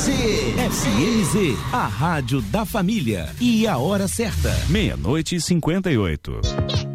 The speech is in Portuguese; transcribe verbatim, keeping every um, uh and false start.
Z. F M Z, a rádio da família. E a hora certa. Meia-noite e cinquenta e oito.